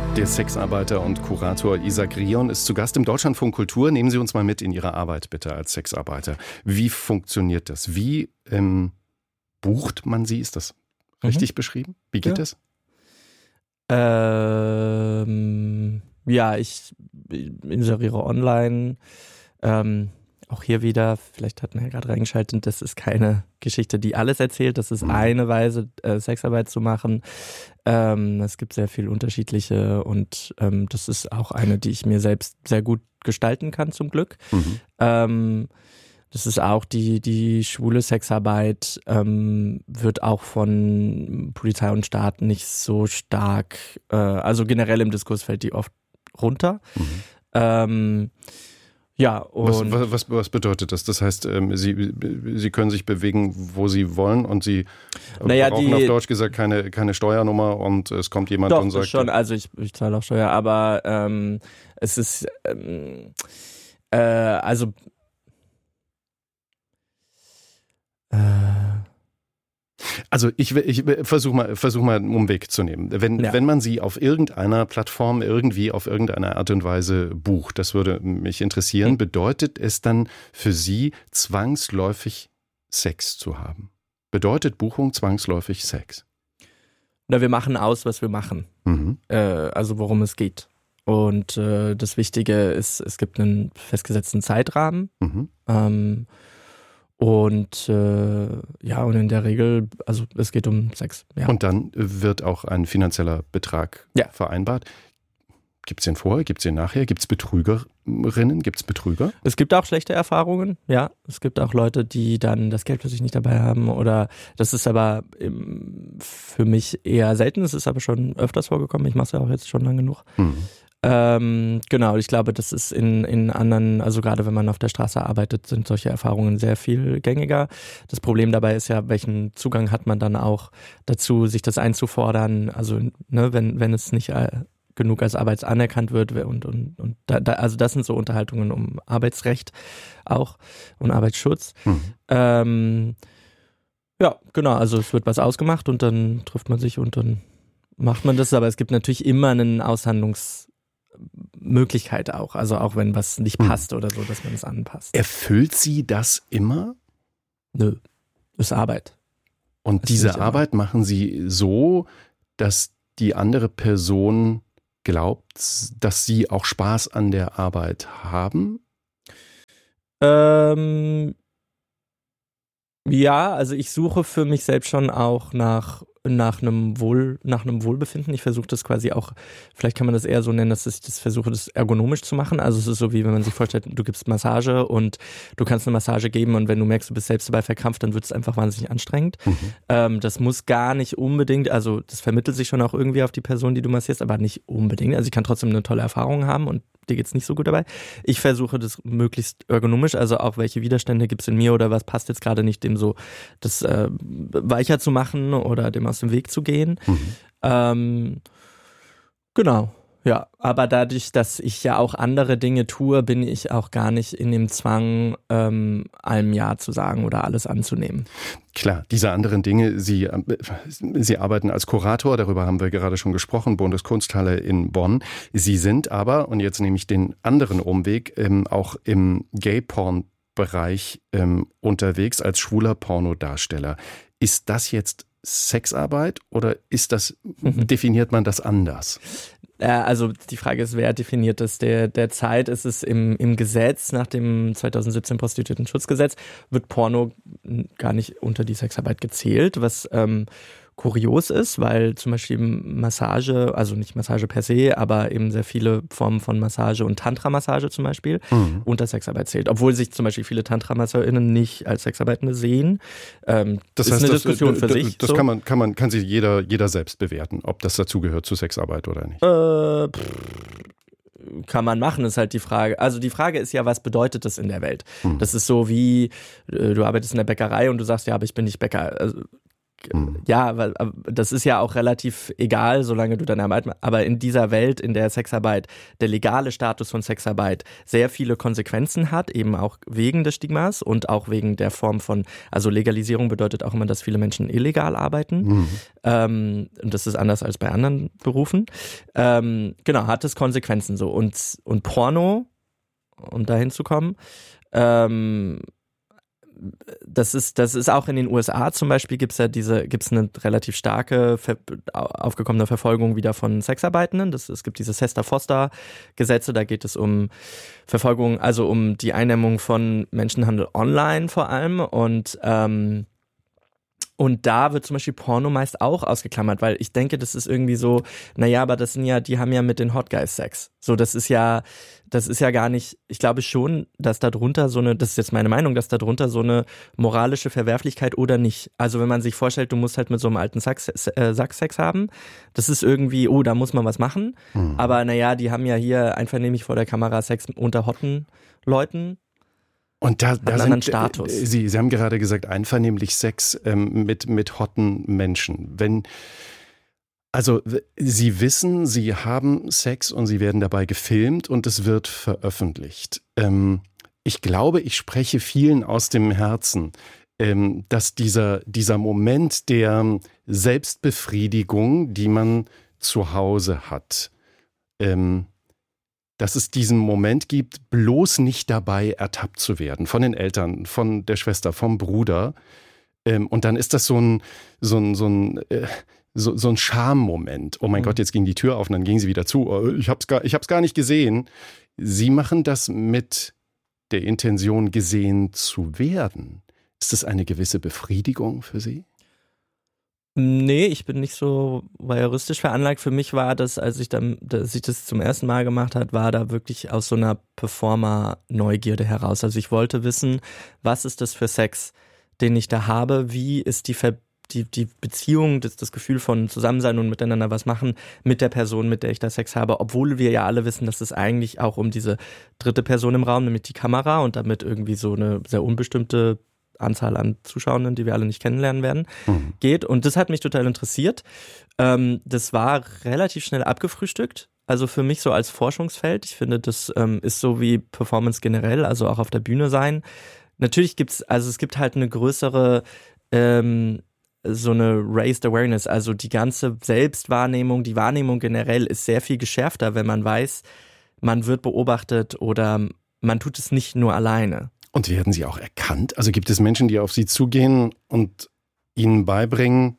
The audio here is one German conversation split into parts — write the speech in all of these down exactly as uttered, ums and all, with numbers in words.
Der Sexarbeiter und Kurator Isak Rion ist zu Gast im Deutschlandfunk Kultur. Nehmen Sie uns mal mit in Ihre Arbeit bitte als Sexarbeiter. Wie funktioniert das? Wie ähm, bucht man Sie? Ist das richtig mhm. beschrieben? Wie geht ja. das? Ähm, ja, ich inseriere online. Ähm, auch hier wieder, vielleicht hat man ja gerade reingeschaltet, das ist keine Geschichte, die alles erzählt. Das ist mhm. eine Weise, äh, Sexarbeit zu machen. Ähm, es gibt sehr viel unterschiedliche und ähm, das ist auch eine, die ich mir selbst sehr gut gestalten kann, zum Glück. Mhm. Ähm, das ist auch die, die schwule Sexarbeit, ähm, wird auch von Polizei und Staat nicht so stark, äh, also generell im Diskurs fällt die oft runter. Mhm. Ähm, Ja, und was, was, was bedeutet das? Das heißt, ähm, Sie, Sie können sich bewegen, wo Sie wollen und Sie naja, brauchen die, auf Deutsch gesagt keine, keine Steuernummer und es kommt jemand doch, und sagt... Doch, schon, also ich, ich zahle auch Steuer, aber ähm, es ist, ähm, äh, also äh, Also ich, ich versuche mal, versuch mal einen Umweg zu nehmen. Wenn, ja. wenn man Sie auf irgendeiner Plattform irgendwie auf irgendeine Art und Weise bucht, das würde mich interessieren, hm. bedeutet es dann für Sie zwangsläufig Sex zu haben? Bedeutet Buchung zwangsläufig Sex? Na, wir machen aus, was wir machen. Mhm. Äh, also worum es geht. Und äh, das Wichtige ist, es gibt einen festgesetzten Zeitrahmen. Mhm. Ähm, Und äh, ja, und in der Regel, also es geht um Sex. Ja. Und dann wird auch ein finanzieller Betrag ja. vereinbart. Gibt es den vorher, gibt es den nachher? Gibt es Betrügerinnen, gibt es Betrüger? Es gibt auch schlechte Erfahrungen, ja. Es gibt auch Leute, die dann das Geld plötzlich nicht dabei haben oder das ist aber für mich eher selten. Es ist aber schon öfters vorgekommen. Ich mache es ja auch jetzt schon lang genug. Mhm. Ähm, genau, ich glaube, das ist in, in anderen, also gerade wenn man auf der Straße arbeitet, sind solche Erfahrungen sehr viel gängiger. Das Problem dabei ist ja, welchen Zugang hat man dann auch dazu, sich das einzufordern, also ne, wenn, wenn es nicht äh, genug als Arbeit anerkannt wird und, und, und da, da, also das sind so Unterhaltungen um Arbeitsrecht auch und Arbeitsschutz. Mhm. Ähm, ja, genau, also es wird was ausgemacht und dann trifft man sich und dann macht man das, aber es gibt natürlich immer einen Aushandlungs Möglichkeit auch, also auch wenn was nicht passt hm. oder so, dass man es anpasst. Erfüllt Sie das immer? Nö, ist Arbeit. Und das diese Arbeit immer. Machen Sie so, dass die andere Person glaubt, dass Sie auch Spaß an der Arbeit haben? Ähm, ja, also ich suche für mich selbst schon auch nach nach einem Wohl, nach einem Wohlbefinden. Ich versuche das quasi auch, vielleicht kann man das eher so nennen, dass ich das versuche, das ergonomisch zu machen. Also es ist so, wie wenn man sich vorstellt, du gibst Massage und du kannst eine Massage geben und wenn du merkst, du bist selbst dabei verkrampft, dann wird es einfach wahnsinnig anstrengend. Mhm. Ähm, das muss gar nicht unbedingt, also das vermittelt sich schon auch irgendwie auf die Person, die du massierst, aber nicht unbedingt. Also ich kann trotzdem eine tolle Erfahrung haben und dir geht's nicht so gut dabei. Ich versuche das möglichst ergonomisch, also auch welche Widerstände gibt's in mir oder was passt jetzt gerade nicht, dem so das äh, weicher zu machen oder dem aus dem Weg zu gehen. Mhm. Ähm, genau, ja. Aber dadurch, dass ich ja auch andere Dinge tue, bin ich auch gar nicht in dem Zwang, ähm, allem Ja zu sagen oder alles anzunehmen. Klar, diese anderen Dinge, Sie, Sie arbeiten als Kurator, darüber haben wir gerade schon gesprochen, Bundeskunsthalle in Bonn. Sie sind aber, und jetzt nehme ich den anderen Umweg, ähm, auch im Gay-Porn-Bereich ähm, unterwegs als schwuler Pornodarsteller. Ist das jetzt Sexarbeit oder ist das, mhm. definiert man das anders? Also die Frage ist, wer definiert das? Der, derzeit ist es im, im Gesetz, nach dem zweitausendsiebzehn Prostituierten-Schutzgesetz, wird Porno gar nicht unter die Sexarbeit gezählt, was ähm, kurios ist, weil zum Beispiel Massage, also nicht Massage per se, aber eben sehr viele Formen von Massage und Tantra-Massage zum Beispiel mhm. unter Sexarbeit zählt. Obwohl sich zum Beispiel viele Tantra-MasseurInnen nicht als Sexarbeitende sehen. Ähm, das ist heißt, eine das, Diskussion das, für das, sich. Das so. kann man, kann man, kann sich jeder, jeder selbst bewerten, ob das dazugehört zu Sexarbeit oder nicht. Äh, pff. Kann man machen, ist halt die Frage. Also die Frage ist ja, was bedeutet das in der Welt? Hm. Das ist so wie, du arbeitest in der Bäckerei und du sagst, ja, aber ich bin nicht Bäcker. Also, Hm. Ja, weil das ist ja auch relativ egal, solange du deine Arbeit machst. Aber in dieser Welt, in der Sexarbeit, der legale Status von Sexarbeit sehr viele Konsequenzen hat, eben auch wegen des Stigmas und auch wegen der Form von, also Legalisierung bedeutet auch immer, dass viele Menschen illegal arbeiten. Mhm. Ähm, und das ist anders als bei anderen Berufen. Ähm, genau, hat es Konsequenzen so. Und, und Porno, um da hinzukommen, ähm, Das ist, das ist auch in den U S A zum Beispiel, gibt es ja diese, gibt es eine relativ starke, ver, aufgekommene Verfolgung wieder von Sexarbeitenden. Das, es gibt diese Hester-Foster-Gesetze, da geht es um Verfolgung, also um die Eindämmung von Menschenhandel online vor allem. Und ähm, Und da wird zum Beispiel Porno meist auch ausgeklammert, weil ich denke, das ist irgendwie so, naja, aber das sind ja, die haben ja mit den Hot Guys Sex. So, das ist ja, das ist ja gar nicht, ich glaube schon, dass da drunter so eine, das ist jetzt meine Meinung, dass da drunter so eine moralische Verwerflichkeit oder nicht. Also wenn man sich vorstellt, du musst halt mit so einem alten Sack, äh, Sack Sex haben, das ist irgendwie, oh, da muss man was machen. Mhm. Aber naja, die haben ja hier einvernehmlich vor der Kamera Sex unter hotten Leuten. Und da, da sind, Status. Sie, Sie haben gerade gesagt, einvernehmlich Sex ähm, mit, mit hotten Menschen. Wenn, also Sie wissen, Sie haben Sex und Sie werden dabei gefilmt und es wird veröffentlicht. Ähm, ich glaube, ich spreche vielen aus dem Herzen, ähm, dass dieser, dieser Moment der Selbstbefriedigung, die man zu Hause hat, ähm, dass es diesen Moment gibt, bloß nicht dabei ertappt zu werden. Von den Eltern, von der Schwester, vom Bruder. Ähm, und dann ist das so ein, so ein, so ein, äh, so, so ein Schammoment. Oh mein mhm. Gott, jetzt ging die Tür auf und dann ging sie wieder zu. Oh, ich hab's gar, ich hab's gar nicht gesehen. Sie machen das mit der Intention, gesehen zu werden. Ist das eine gewisse Befriedigung für Sie? Nee, ich bin nicht so voyeuristisch veranlagt. Für mich war das, als ich dann, als ich das zum ersten Mal gemacht habe, war da wirklich aus so einer Performer-Neugierde heraus. Also ich wollte wissen, was ist das für Sex, den ich da habe? Wie ist die Ver die, die Beziehung, das, das Gefühl von Zusammensein und miteinander was machen mit der Person, mit der ich da Sex habe? Obwohl wir ja alle wissen, dass es eigentlich auch um diese dritte Person im Raum, nämlich die Kamera und damit irgendwie so eine sehr unbestimmte Anzahl an Zuschauenden, die wir alle nicht kennenlernen werden, mhm. geht. Und das hat mich total interessiert. Ähm, das war relativ schnell abgefrühstückt. Also für mich so als Forschungsfeld. Ich finde, das ähm, ist so wie Performance generell, also auch auf der Bühne sein. Natürlich gibt's, also es gibt halt eine größere, ähm, so eine Raised Awareness. Also die ganze Selbstwahrnehmung, die Wahrnehmung generell ist sehr viel geschärfter, wenn man weiß, man wird beobachtet oder man tut es nicht nur alleine. Und werden Sie auch erkannt? Also gibt es Menschen, die auf Sie zugehen und Ihnen beibringen,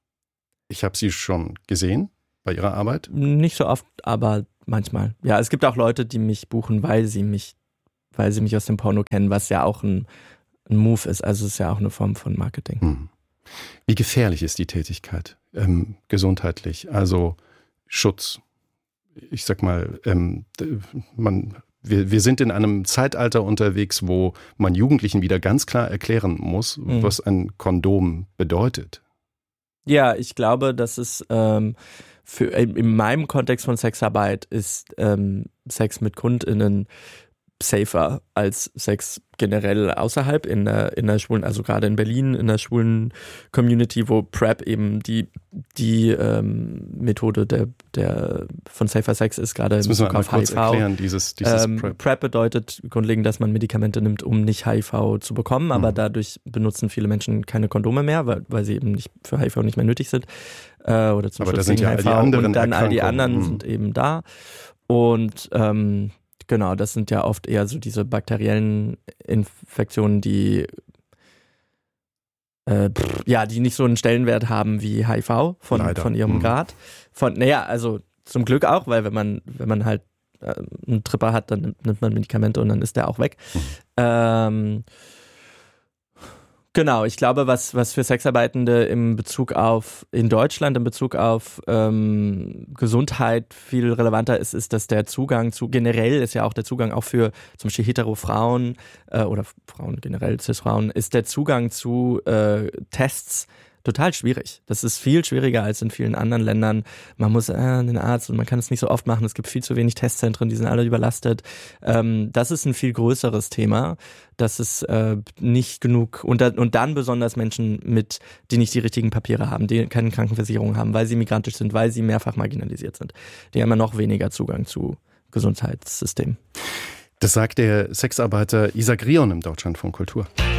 ich habe Sie schon gesehen bei Ihrer Arbeit? Nicht so oft, aber manchmal. Ja, es gibt auch Leute, die mich buchen, weil sie mich, weil sie mich aus dem Porno kennen, was ja auch ein, ein Move ist. Also es ist ja auch eine Form von Marketing. Hm. Wie gefährlich ist die Tätigkeit ähm, gesundheitlich? Also Schutz. Ich sag mal, ähm, man... Wir, wir sind in einem Zeitalter unterwegs, wo man Jugendlichen wieder ganz klar erklären muss, mhm. was ein Kondom bedeutet. Ja, ich glaube, dass es ähm, für, in meinem Kontext von Sexarbeit ist ähm, Sex mit KundInnen safer als Sex generell außerhalb in der, in der schwulen, also gerade in Berlin, in der schwulen Community, wo PrEP eben die, die ähm, Methode der, der von Safer Sex ist, gerade in Bezug auf H I V. Erklären, dieses, dieses ähm, PrEP. PrEP bedeutet grundlegend, dass man Medikamente nimmt, um nicht H I V zu bekommen, aber mhm. dadurch benutzen viele Menschen keine Kondome mehr, weil, weil sie eben nicht für H I V nicht mehr nötig sind. Äh, oder zum aber Schutz da sind gegen ja H I V. all die anderen und dann all die anderen mhm. sind eben da. Und ähm, genau, das sind ja oft eher so diese bakteriellen Infektionen, die äh, pff, ja, die nicht so einen Stellenwert haben wie H I V von, von ihrem mhm. Grad. Von, naja, also zum Glück auch, weil wenn man, wenn man halt äh, einen Tripper hat, dann nimmt, nimmt man Medikamente und dann ist der auch weg. Mhm. Ähm, Genau, ich glaube, was, was für Sexarbeitende im Bezug auf, in Deutschland in Bezug auf ähm, Gesundheit viel relevanter ist, ist, dass der Zugang zu, generell ist ja auch der Zugang auch für zum Beispiel Hetero-Frauen äh, oder Frauen generell, Cis-Frauen, ist der Zugang zu äh, Tests total schwierig. Das ist viel schwieriger als in vielen anderen Ländern. Man muss äh, einen Arzt und man kann es nicht so oft machen. Es gibt viel zu wenig Testzentren, die sind alle überlastet. Ähm, das ist ein viel größeres Thema. Das ist äh, nicht genug und, da, und dann besonders Menschen mit, die nicht die richtigen Papiere haben, die keine Krankenversicherung haben, weil sie migrantisch sind, weil sie mehrfach marginalisiert sind. Die haben ja noch weniger Zugang zu Gesundheitssystemen. Das sagt der Sexarbeiter Isa Grion im Deutschlandfunk Kultur.